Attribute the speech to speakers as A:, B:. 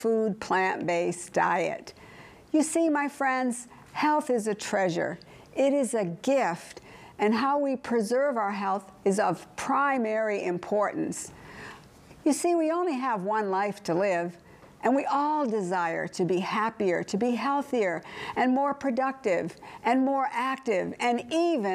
A: food plant-based diet. You see, my friends, health is a treasure. It is a gift, and how we preserve our health is of primary importance. You see, we only have one life to live, and we all desire to be happier, to be healthier, and more productive, and more active, and even